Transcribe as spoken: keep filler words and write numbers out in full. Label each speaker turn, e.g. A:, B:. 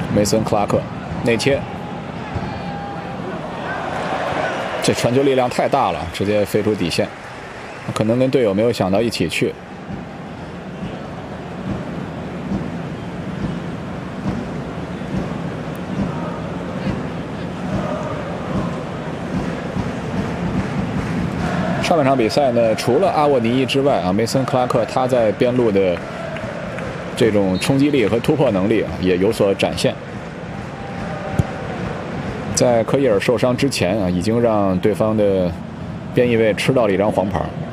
A: 梅森·克拉克内切，这传球力量太大了，直接飞出底线，可能跟队友没有想到一起去。上半场比赛呢，除了阿沃尼伊之外啊，梅森·克拉克他在边路的这种冲击力和突破能力啊，也有所展现。在科伊尔受伤之前啊，已经让对方的边翼位吃到了一张黄牌。